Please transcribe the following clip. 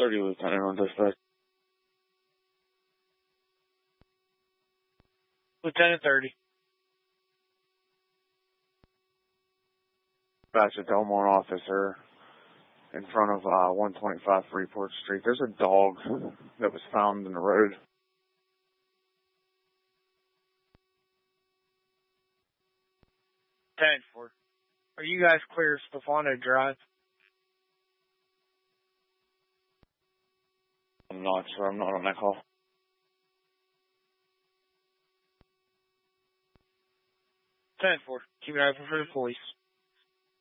30 Lieutenant on dispatch. Lieutenant 30. Dispatch a Delmar officer in front of 125 Freeport Street. There's a dog that was found in the road. 10-4. Are you guys clear Stefano Drive? I'm not sure. I'm not on that call. 10-4. Keep it open for the police.